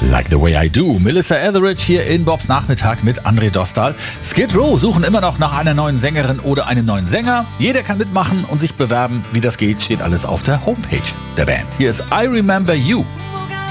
Like the Way I Do. Melissa Etheridge hier in Bobs Nachmittag mit André Dostal. Skid Row suchen immer noch nach einer neuen Sängerin oder einem neuen Sänger. Jeder kann mitmachen und sich bewerben. Wie das geht, steht alles auf der Homepage der Band. Hier ist I Remember You. Woke